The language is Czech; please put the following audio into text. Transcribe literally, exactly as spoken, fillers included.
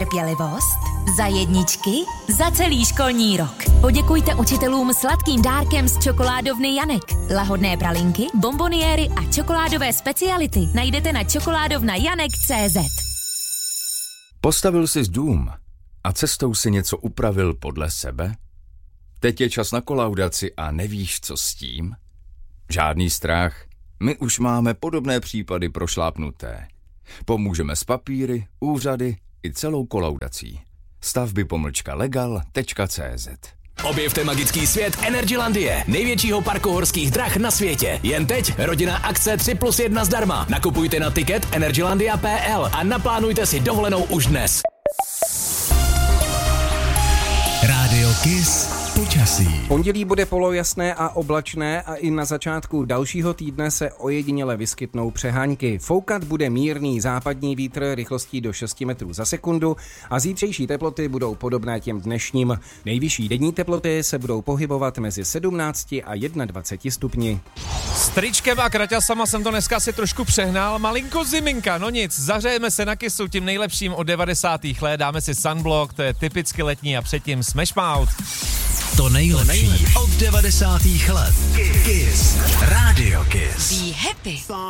trpělivost, za jedničky, za celý školní rok. Poděkujte učitelům sladkým dárkem z čokoládovny Janek. Lahodné pralinky, bonboniéry a čokoládové speciality najdete na čokoládovna janek tečka cé zet. Postavil jsi dům a cestou si něco upravil podle sebe? Teď je čas na kolaudaci a nevíš, co s tím? Žádný strach, my už máme podobné případy prošlápnuté. Pomůžeme s papíry, úřady i celou kolaudací. Stavby pomlčka legal tečka cé zet. Objevte magický svět Energylandie, největšího parku horských drah na světě. Jen teď rodinná akce tři plus jedna zdarma. Nakupujte na tiket energylandia tečka pé el a naplánujte si dovolenou už dnes. Rádio Kiss. Počasí. Pondělí bude polojasné a oblačné a i na začátku dalšího týdne se ojediněle vyskytnou přehánky. Foukat bude mírný západní vítr rychlostí do šesti metrů za sekundu a zítřejší teploty budou podobné těm dnešním. Nejvyšší denní teploty se budou pohybovat mezi sedmnácti a dvaceti jednou stupni. S tričkem a kraťasama jsem to dneska si trošku přehnal. Malinko ziminka, no nic, zahřejeme se na Kissu tím nejlepším od devadesátých let, dáme si sunblock, to je typicky letní a předtím Smash Mouth. To nejlepší od devadesátých let. Kiss. Radio Kiss. Be happy.